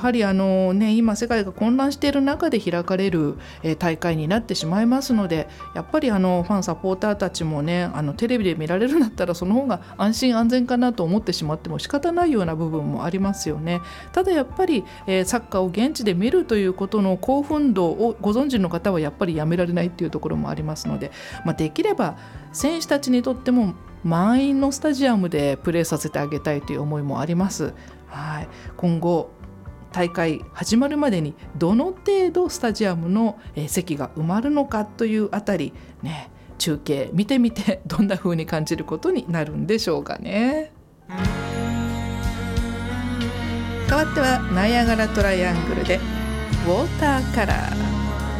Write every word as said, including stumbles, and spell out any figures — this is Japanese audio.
はりあの、ね、今世界が混乱している中で開かれる、えー、大会になってしまいますので、やっぱりあのファンサポーターたちもね、あのテレビで見られるんだったらその方が安心安全かなと思ってしまっても仕方ないような部分もありますよね。ただやっぱり、えー、サッカーを現地で見るということの興奮度をご存知の方はやっぱりやめられないっていうところもありますので、まあ、できれば選手たちにとっても満員のスタジアムでプレーさせてあげたいという思いもあります。はい、今後大会始まるまでにどの程度スタジアムの席が埋まるのかというあたりね、中継見てみてどんな風に感じることになるんでしょうかね。代わってはナイアガラトライアングルでウォーターカラー。